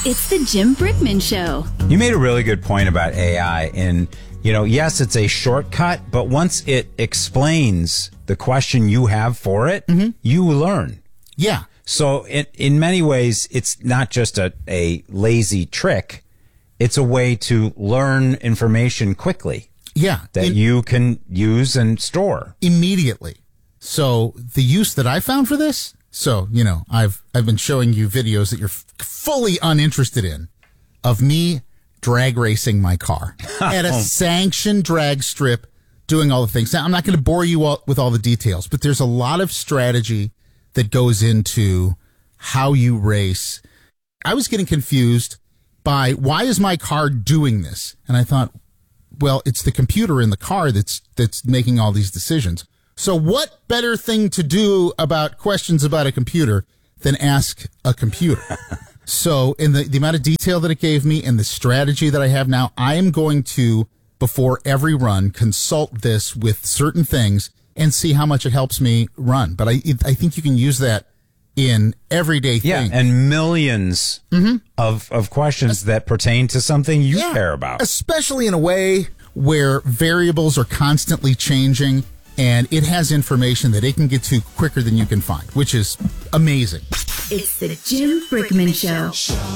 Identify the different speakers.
Speaker 1: It's the Jim Brickman Show.
Speaker 2: You made a really good point about AI. And, yes, it's a shortcut, but once it explains the question you have for it, you learn.
Speaker 3: Yeah.
Speaker 2: So in many ways, it's not just a lazy trick. It's a way to learn information quickly.
Speaker 3: Yeah.
Speaker 2: That you can use and store.
Speaker 3: Immediately. So the use that I found for this, I've been showing you videos that you're fully uninterested in of me drag racing my car at a sanctioned drag strip, doing all the things. Now, I'm not going to bore you all with all the details, but there's a lot of strategy that goes into how you race. I was getting confused by why is my car doing this? And I thought, well, it's the computer in the car that's making all these decisions. So what better thing to do about questions about a computer than ask a computer? So in the amount of detail that it gave me and the strategy that I have now, I am going to, before every run, consult this with certain things and see how much it helps me run. But I think you can use that in everyday things.
Speaker 2: Yeah, and millions of questions that pertain to something you care about.
Speaker 3: Especially in a way where variables are constantly changing and it has information that it can get to quicker than you can find, which is amazing.
Speaker 1: It's the Jim Brickman Show.